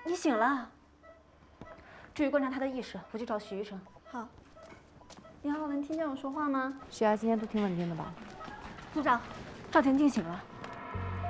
你醒了。注意观察他的意识，我去找许医生。 好。你好，能听见我说话吗？ 血压今天都挺稳定的吧？ 组长，赵田静醒了。